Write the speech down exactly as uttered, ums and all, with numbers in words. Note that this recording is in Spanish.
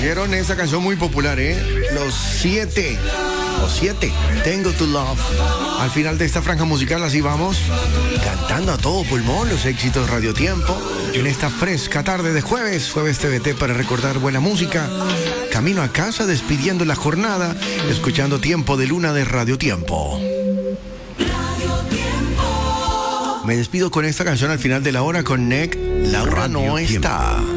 Hicieron esa canción muy popular, ¿eh? Los siete. Los siete. Tengo to Love. Al final de esta franja musical, así vamos, cantando a todo pulmón los éxitos Radio Tiempo. En esta fresca tarde de jueves, jueves T V T para recordar buena música. Camino a casa, despidiendo la jornada, escuchando Tiempo de Luna de Radio Tiempo. Me despido con esta canción al final de la hora con Nick. Laura no está.